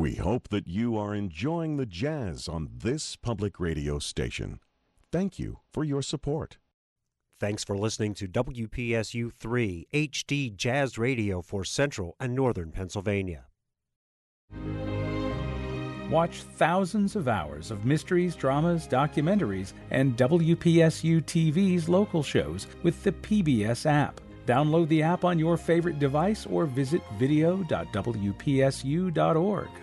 We hope that you are enjoying the jazz on this public radio station. Thank you for your support. Thanks for listening to WPSU 3 HD Jazz Radio for Central and Northern Pennsylvania. Watch thousands of hours of mysteries, dramas, documentaries, and WPSU TV's local shows with the PBS app. Download the app on your favorite device or visit video.wpsu.org.